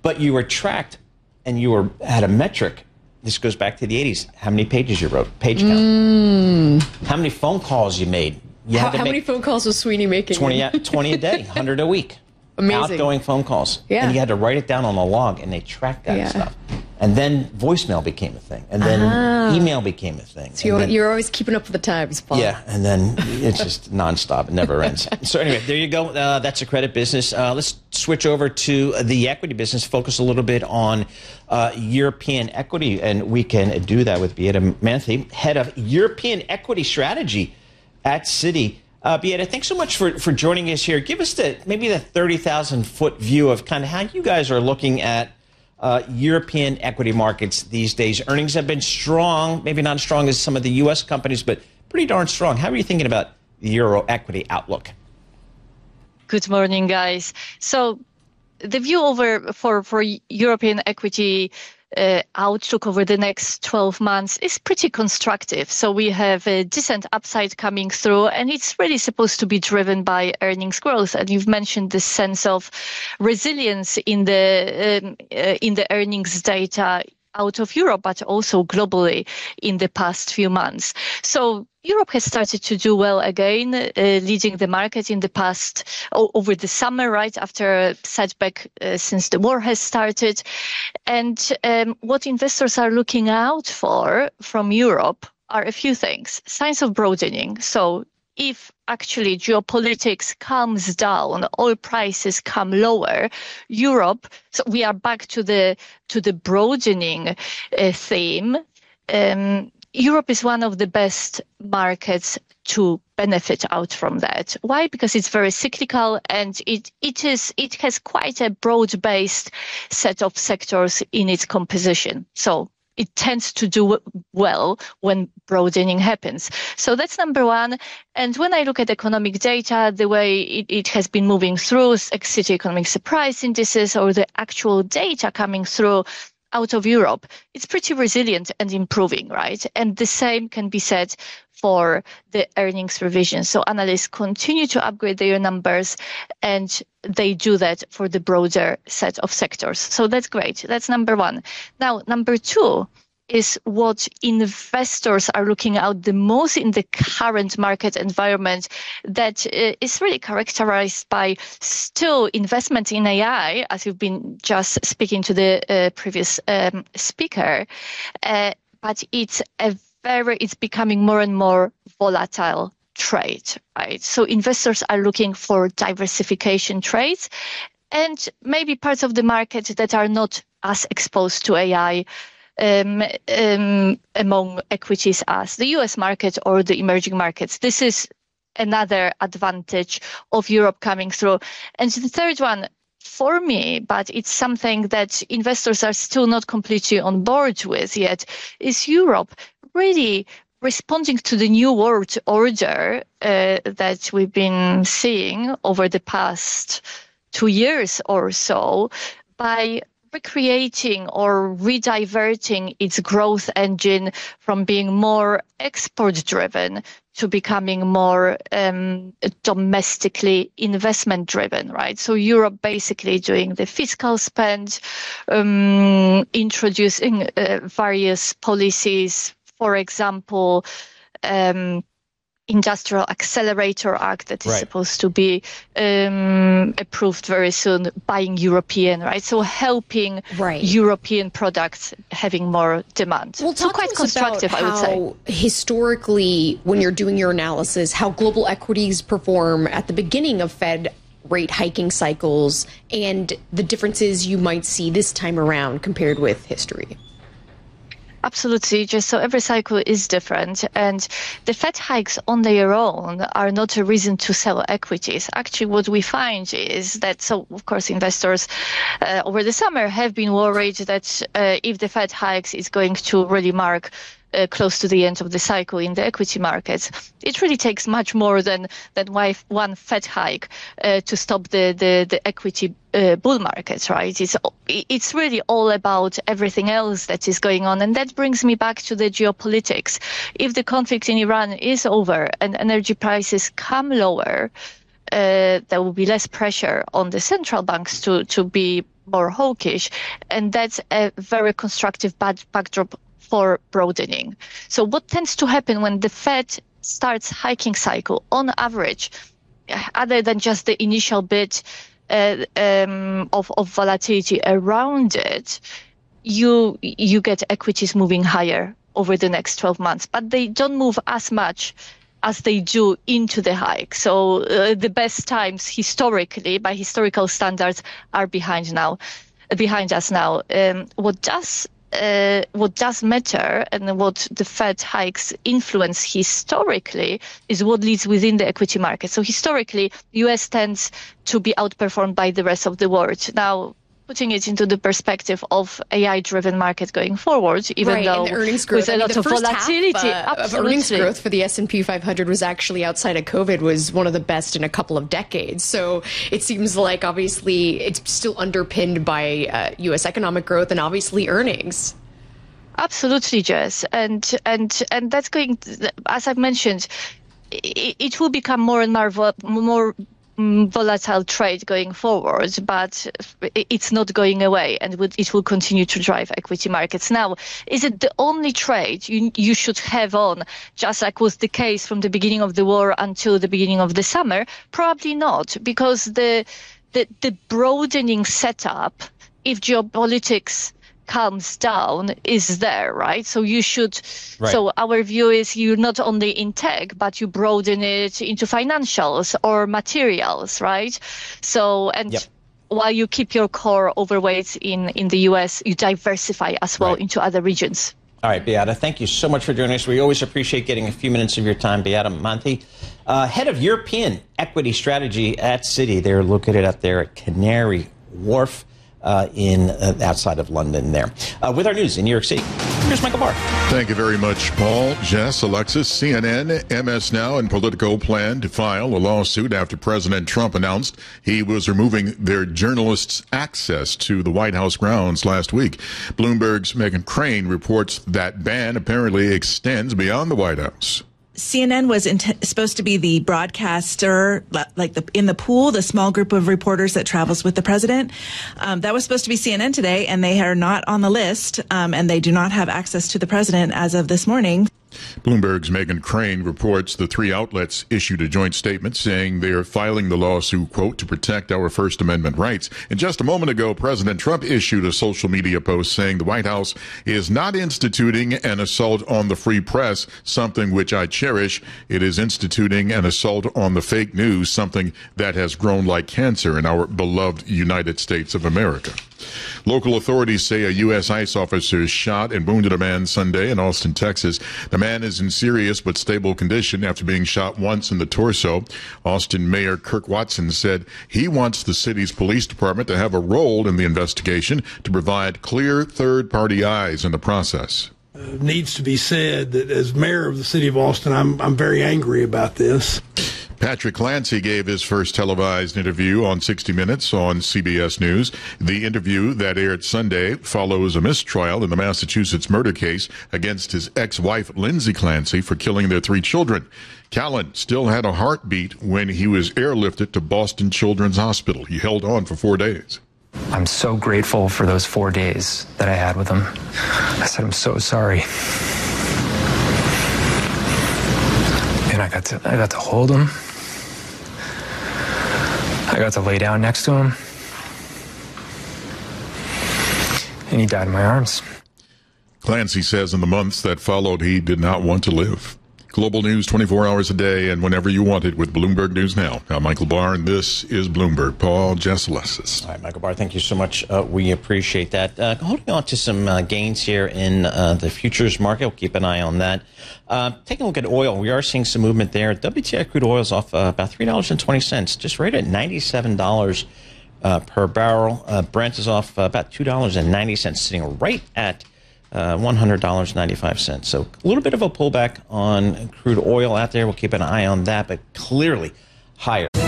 but you were tracked and you had a metric. This goes back to the 80s. How many pages you wrote, page count. How many phone calls you made. How many phone calls was Sweeney making? 20 a day, 100 a week. Amazing. Outgoing phone calls. Yeah. And you had to write it down on a log, and they tracked that stuff. And then voicemail became a thing. And then email became a thing. So you're always keeping up with the times, Paul. Yeah, and then it's just nonstop. It never ends. So anyway, there you go. That's a credit business. Let's switch over to the equity business, focus a little bit on European equity. And we can do that with Beata Manthe, head of European equity strategy at Citi. Beata, thanks so much for joining us here. Give us maybe the 30,000-foot view of kind of how you guys are looking at European equity markets these days. Earnings have been strong, maybe not as strong as some of the U.S. companies, but pretty darn strong. How are you thinking about the Euro equity outlook? Good morning, guys. So the view for European equity outlook over the next 12 months is pretty constructive. So we have a decent upside coming through, and it's really supposed to be driven by earnings growth. And you've mentioned this sense of resilience in the earnings data out of Europe, but also globally in the past few months. So Europe has started to do well again, leading the market in the past, over the summer, right after a setback since the war has started. And what investors are looking out for from Europe are a few things. Signs of broadening. So if actually geopolitics calms down, oil prices come lower, Europe, so we are back to the broadening theme. Europe is one of the best markets to benefit out from that. Why? Because it's very cyclical, and it has quite a broad-based set of sectors in its composition. So it tends to do well when broadening happens. So that's number one. And when I look at economic data, the way it has been moving through Citi Economic Surprise Indices or the actual data coming through out of Europe, it's pretty resilient and improving, right? And the same can be said for the earnings revision. So analysts continue to upgrade their numbers, and they do that for the broader set of sectors. So that's great. That's number one. Now, number two is what investors are looking out the most in the current market environment that is really characterized by still investment in AI, as you've been just speaking to the previous speaker, but it's becoming more and more volatile trade, right? So investors are looking for diversification trades and maybe parts of the market that are not as exposed to AI among equities as the US market or the emerging markets. This is another advantage of Europe coming through. And the third one, for me, but it's something that investors are still not completely on board with yet, is Europe really responding to the new world order that we've been seeing over the past 2 years or so by recreating or rediverting its growth engine from being more export-driven to becoming more domestically investment-driven, right? So Europe basically doing the fiscal spend, introducing various policies, for example, Industrial Accelerator Act that is supposed to be approved very soon, buying European, right? So helping European products having more demand. Well, so quite constructive, I would say. Historically, when you're doing your analysis, how global equities perform at the beginning of Fed rate hiking cycles and the differences you might see this time around compared with history. Absolutely. Just so every cycle is different, and the Fed hikes on their own are not a reason to sell equities. Actually, what we find is that, so of course, investors over the summer have been worried that if the Fed hikes is going to really mark close to the end of the cycle in the equity markets. It really takes much more than one Fed hike to stop the equity bull markets, right? It's really all about everything else that is going on. And that brings me back to the geopolitics. If the conflict in Iran is over and energy prices come lower, there will be less pressure on the central banks to be more hawkish, and that's a very constructive backdrop for broadening. So what tends to happen when the Fed starts hiking cycle, on average, other than just the initial bit of volatility around it, you get equities moving higher over the next 12 months, but they don't move as much as they do into the hike. So the best times historically, by historical standards, are behind us now. What does matter and what the Fed hikes influence historically is what leads within the equity market. So historically, US tends to be outperformed by the rest of the world. Now, putting it into the perspective of AI-driven market going forward, even though and the earnings growth, with a lot of volatility, of earnings growth for the S&P 500 was actually outside of COVID was one of the best in a couple of decades. So it seems like obviously it's still underpinned by U.S. economic growth and obviously earnings. Absolutely, Jess, and that's going to, as I've mentioned, it will become more and more volatile trade going forward, but it's not going away, and it will continue to drive equity markets. Now, is it the only trade you should have on, just like was the case from the beginning of the war until the beginning of the summer? Probably not, because the broadening setup, if geopolitics calms down, is there, right? So you should. Right. So our view is you're not only in tech, but you broaden it into financials or materials, right? So while you keep your core overweight in the US, you diversify as well into other regions. All right, Beata, thank you so much for joining us. We always appreciate getting a few minutes of your time. Beata Monti, head of European equity strategy at Citi. They're located up there at Canary Wharf. Outside of London there. With our news in New York City, here's Michael Barr. Thank you very much, Paul, Jess, Alexis. CNN, MS Now, and Politico plan to file a lawsuit after President Trump announced he was removing their journalists' access to the White House grounds last week. Bloomberg's Megyn Crane reports that ban apparently extends beyond the White House. CNN was supposed to be the broadcaster, like in the pool, the small group of reporters that travels with the president. That was supposed to be CNN today, and they are not on the list, and they do not have access to the president as of this morning. Bloomberg's Megyn Crane reports the three outlets issued a joint statement saying they are filing the lawsuit, quote, to protect our First Amendment rights. And just a moment ago, President Trump issued a social media post saying the White House is not instituting an assault on the free press, something which I cherish. It is instituting an assault on the fake news, something that has grown like cancer in our beloved United States of America. Local authorities say a U.S. ICE officer shot and wounded a man Sunday in Austin, Texas. The man is in serious but stable condition after being shot once in the torso. Austin Mayor Kirk Watson said he wants the city's police department to have a role in the investigation to provide clear third-party eyes in the process. Needs to be said that as mayor of the city of Austin, I'm very angry about this. Patrick Clancy gave his first televised interview on 60 Minutes on CBS News. The interview that aired Sunday follows a mistrial in the Massachusetts murder case against his ex-wife, Lindsay Clancy, for killing their three children. Callen still had a heartbeat when he was airlifted to Boston Children's Hospital. He held on for 4 days. I'm so grateful for those 4 days that I had with him. I said, I'm so sorry. And I got to hold him. I got to lay down next to him, and he died in my arms. Clancy says in the months that followed, he did not want to live. Global news 24 hours a day and whenever you want it with Bloomberg News Now. I'm Michael Barr, and this is Bloomberg. Paul, Jess, Alexis. All right, Michael Barr, thank you so much. We appreciate that. Holding on to some gains here in the futures market. We'll keep an eye on that. Taking a look at oil, we are seeing some movement there. WTI crude oil is off about $3.20, just right at $97 per barrel. Brent is off about $2.90, sitting right at $100.95. So a little bit of a pullback on crude oil out there. We'll keep an eye on that, but clearly higher.